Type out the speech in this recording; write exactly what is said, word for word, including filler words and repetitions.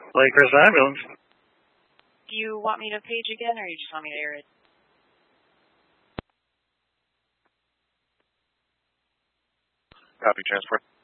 Lakehurst Ambulance. Do you want me to page again, or you just want me to air it? Copy, transport.